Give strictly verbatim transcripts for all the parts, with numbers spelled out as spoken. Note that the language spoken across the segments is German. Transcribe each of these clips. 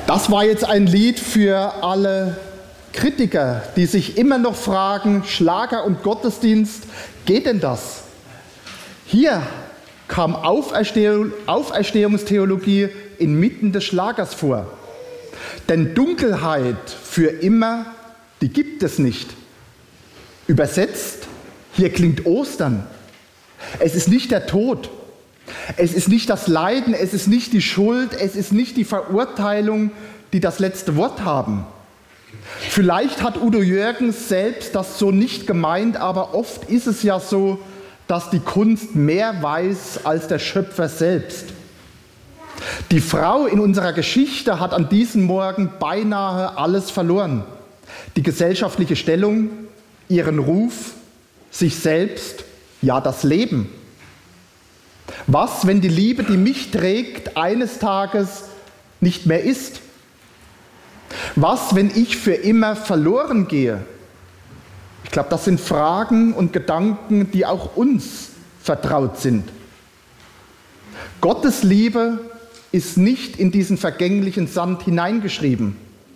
Das war jetzt ein Lied für alle Kritiker, die sich immer noch fragen, Schlager und Gottesdienst, geht denn das? Hier kam Auferstehung, Auferstehungstheologie inmitten des Schlagers vor. Denn Dunkelheit für immer, die gibt es nicht. Übersetzt, hier klingt Ostern. Es ist nicht der Tod. Es ist nicht das Leiden, es ist nicht die Schuld, es ist nicht die Verurteilung, die das letzte Wort haben. Vielleicht hat Udo Jürgens selbst das so nicht gemeint, aber oft ist es ja so, dass die Kunst mehr weiß als der Schöpfer selbst. Die Frau in unserer Geschichte hat an diesem Morgen beinahe alles verloren. Die gesellschaftliche Stellung, ihren Ruf, sich selbst, ja das Leben. Was, wenn die Liebe, die mich trägt, eines Tages nicht mehr ist? Was, wenn ich für immer verloren gehe? Ich glaube, das sind Fragen und Gedanken, die auch uns vertraut sind. Gottes Liebe ist nicht in diesen vergänglichen Sand hineingeschrieben.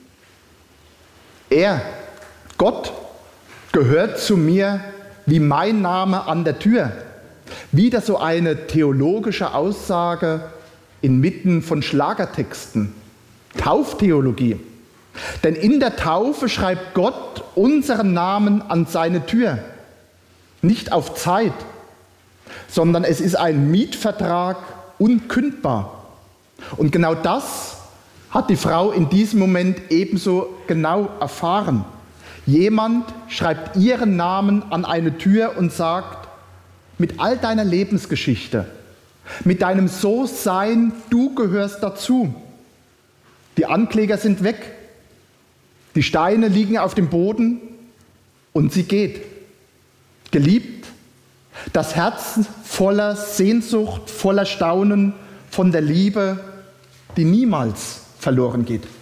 Er, Gott, gehört zu mir wie mein Name an der Tür. Wieder so eine theologische Aussage inmitten von Schlagertexten. Tauftheologie. Denn in der Taufe schreibt Gott unseren Namen an seine Tür. Nicht auf Zeit, sondern es ist ein Mietvertrag unkündbar. Und genau das hat die Frau in diesem Moment ebenso genau erfahren. Jemand schreibt ihren Namen an eine Tür und sagt, mit all deiner Lebensgeschichte, mit deinem So-Sein, du gehörst dazu. Die Ankläger sind weg, die Steine liegen auf dem Boden und sie geht. Geliebt, das Herz voller Sehnsucht, voller Staunen von der Liebe, die niemals verloren geht.